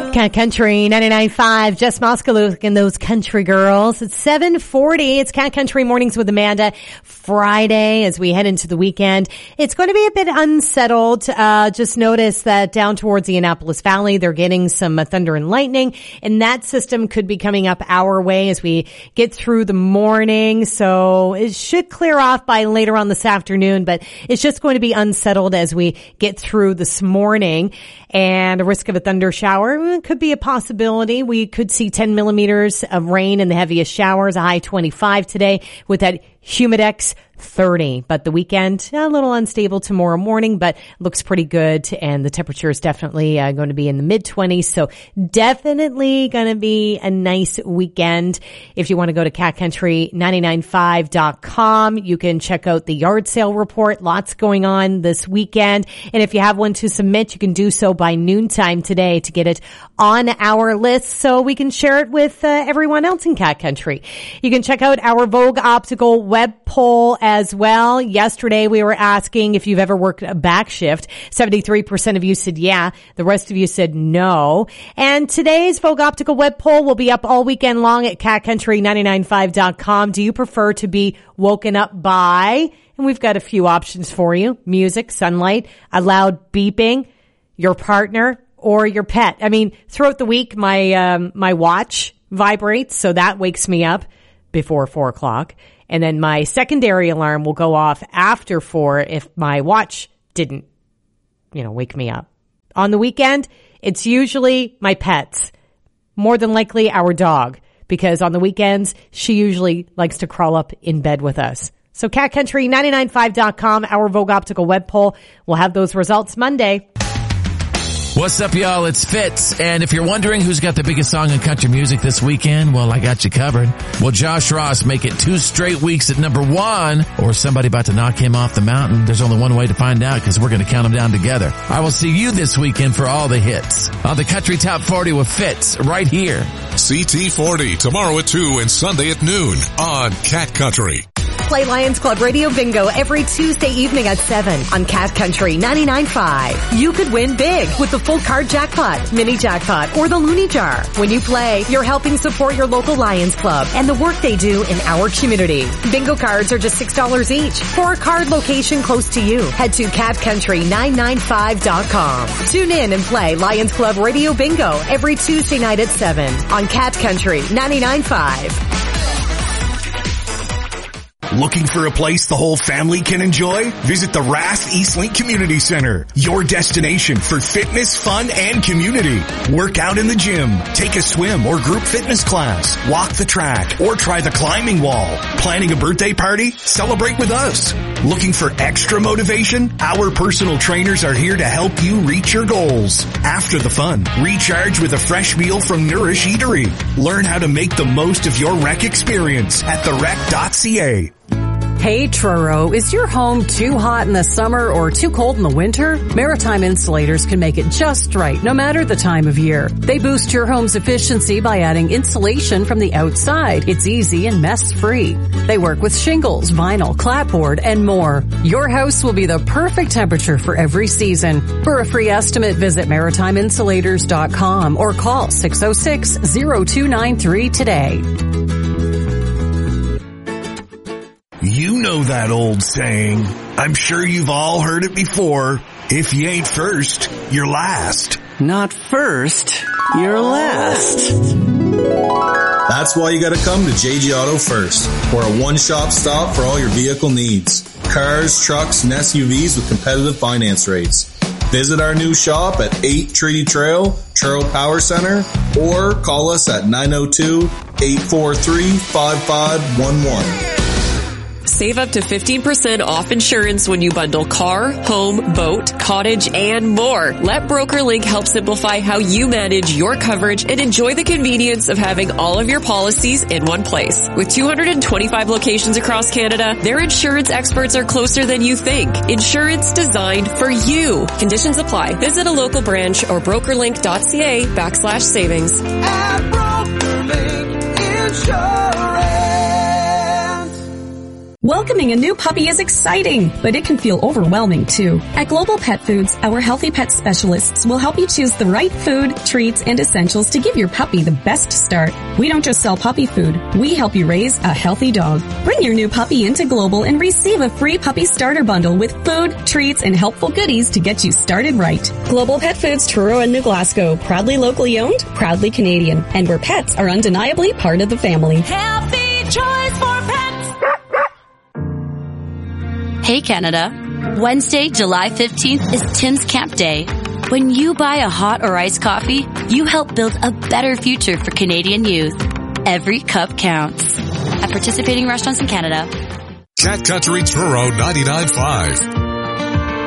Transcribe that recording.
Cat Country 99.5, Jess Moskaluke and those country girls. It's 7:40. It's Cat Country Mornings with Amanda. Friday, as we head into the weekend, it's going to be a bit unsettled. Just notice that down towards the Annapolis Valley, they're getting some thunder and lightning, and that system could be coming up our way as we get through the morning. So it should clear off by later on this afternoon, but it's just going to be unsettled as we get through this morning. And the risk of a thunder shower could be a possibility. We could see 10 millimeters of rain in the heaviest showers, a high 25 today with that Humidex 30. But the weekend, a little unstable tomorrow morning, but looks pretty good. And the temperature is definitely going to be in the mid-20s. So definitely going to be a nice weekend. If you want to go to catcountry995.com, you can check out the yard sale report. Lots going on this weekend. And if you have one to submit, you can do so by noontime today to get it on our list so we can share it with everyone else in Cat Country. You can check out our Vogue Optical web poll as well. Yesterday we were asking if you've ever worked a back shift. 73% of you said yeah. The rest of you said no. And today's Vogue Optical web poll will be up all weekend long at catcountry995.com. Do you prefer to be woken up by, and we've got a few options for you, music, sunlight, a loud beeping, your partner, or your pet? I mean, throughout the week, my watch vibrates, so that wakes me up before 4 o'clock. And then my secondary alarm will go off after 4 if my watch didn't, wake me up. On the weekend, it's usually my pets. More than likely our dog, because on the weekends, she usually likes to crawl up in bed with us. So catcountry995.com, our Vogue Optical web poll. We'll have those results Monday. What's up, y'all? It's Fitz. And if you're wondering who's got the biggest song in country music this weekend, well, I got you covered. Will Josh Ross make it 2 straight weeks at number 1, or somebody about to knock him off the mountain? There's only one way to find out, because we're going to count them down together. I will see you this weekend for all the hits on the Country Top 40 with Fitz right here. CT40 tomorrow at 2 and Sunday at noon on Cat Country. Play Lions Club Radio Bingo every Tuesday evening at 7 on Cat Country 99.5. You could win big with the full card jackpot, mini jackpot, or the Looney Jar. When you play, you're helping support your local Lions Club and the work they do in our community. Bingo cards are just $6 each. For a card location close to you, head to catcountry995.com. Tune in and play Lions Club Radio Bingo every Tuesday night at 7 on Cat Country 99.5. Looking for a place the whole family can enjoy? Visit the Rath Eastlink Community Center, your destination for fitness, fun, and community. Work out in the gym, take a swim or group fitness class, walk the track, or try the climbing wall. Planning a birthday party? Celebrate with us. Looking for extra motivation? Our personal trainers are here to help you reach your goals. After the fun, recharge with a fresh meal from Nourish Eatery. Learn how to make the most of your rec experience at therec.ca. Hey Truro, is your home too hot in the summer or too cold in the winter? Maritime Insulators can make it just right, no matter the time of year. They boost your home's efficiency by adding insulation from the outside. It's easy and mess-free. They work with shingles, vinyl, clapboard, and more. Your house will be the perfect temperature for every season. For a free estimate, visit MaritimeInsulators.com or call 606-0293 today. You know that old saying. I'm sure you've all heard it before. If you ain't first, you're last. Not first, you're last. That's why you gotta come to JG Auto First. We're a one-stop stop for all your vehicle needs. Cars, trucks, and SUVs with competitive finance rates. Visit our new shop at 8 Treaty Trail, Truro Power Center, or call us at 902-843-5511. Save up to 15% off insurance when you bundle car, home, boat, cottage, and more. Let BrokerLink help simplify how you manage your coverage and enjoy the convenience of having all of your policies in one place. With 225 locations across Canada, their insurance experts are closer than you think. Insurance designed for you. Conditions apply. Visit a local branch or brokerlink.ca/savings. At BrokerLink Insurance. Welcoming a new puppy is exciting, but it can feel overwhelming too. At Global Pet Foods, our healthy pet specialists will help you choose the right food, treats, and essentials to give your puppy the best start. We don't just sell puppy food. We help you raise a healthy dog. Bring your new puppy into Global and receive a free puppy starter bundle with food, treats, and helpful goodies to get you started right. Global Pet Foods, Truro and New Glasgow. Proudly locally owned, proudly Canadian. And where pets are undeniably part of the family. Healthy choice for pets. Hey Canada, Wednesday, July 15th is Tim's Camp Day. When you buy a hot or iced coffee, you help build a better future for Canadian youth. Every cup counts. At participating restaurants in Canada. Cat Country Truro 99.5.